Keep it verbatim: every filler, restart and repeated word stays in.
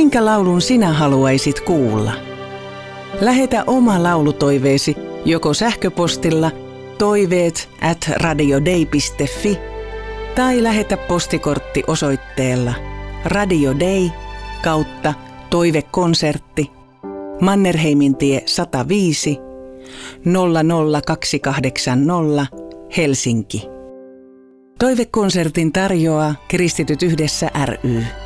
Minkä laulun sinä haluaisit kuulla? Lähetä oma laulutoiveesi joko sähköpostilla toiveet at radiodei piste fi tai lähetä postikortti osoitteella Radio Dei kautta toivekonsertti Mannerheimintie sata viisi nolla nolla kaksi kahdeksan nolla Helsinki. Toivekonsertin tarjoaa Kristityt yhdessä ry.